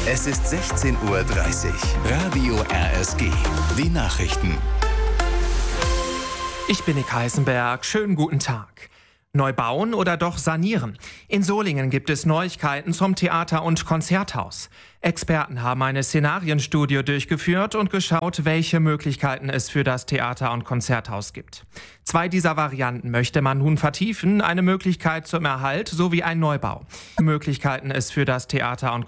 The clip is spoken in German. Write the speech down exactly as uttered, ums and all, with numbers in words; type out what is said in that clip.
Es ist sechzehn Uhr dreißig. Radio R S G. Die Nachrichten. Ich bin Nick Heisenberg. Schönen guten Tag. Neu bauen oder doch sanieren? In Solingen gibt es Neuigkeiten zum Theater- und Konzerthaus. Experten haben eine Szenarienstudie durchgeführt und geschaut, welche Möglichkeiten es für das Theater- und Konzerthaus gibt. Zwei dieser Varianten möchte man nun vertiefen, eine Möglichkeit zum Erhalt sowie ein Neubau. Möglichkeiten es für das Theater- und